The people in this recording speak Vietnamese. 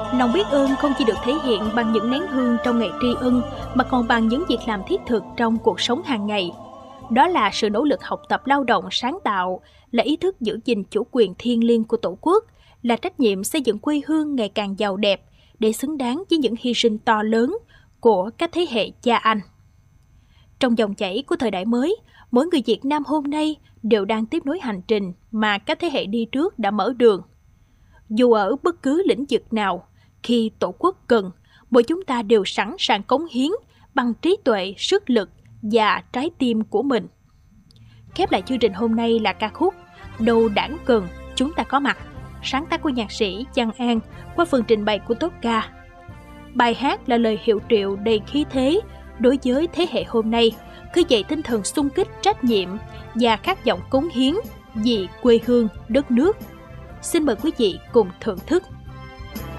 Lòng biết ơn không chỉ được thể hiện bằng những nén hương trong ngày tri ân, mà còn bằng những việc làm thiết thực trong cuộc sống hàng ngày. Đó là sự nỗ lực học tập lao động sáng tạo, là ý thức giữ gìn chủ quyền thiêng liêng của Tổ quốc, là trách nhiệm xây dựng quê hương ngày càng giàu đẹp để xứng đáng với những hy sinh to lớn của các thế hệ cha anh. Trong dòng chảy của thời đại mới, mỗi người Việt Nam hôm nay đều đang tiếp nối hành trình mà các thế hệ đi trước đã mở đường. Dù ở bất cứ lĩnh vực nào, khi Tổ quốc cần, mỗi chúng ta đều sẵn sàng cống hiến bằng trí tuệ, sức lực và trái tim của mình. Khép lại chương trình hôm nay là ca khúc Đâu Đảng Cần Chúng Ta Có Mặt, sáng tác của nhạc sĩ Văn An qua phần trình bày của Tốt Ca. Bài hát là lời hiệu triệu đầy khí thế đối với thế hệ hôm nay, khơi dậy tinh thần xung kích, trách nhiệm và khát vọng cống hiến vì quê hương, đất nước. Xin mời quý vị cùng thưởng thức.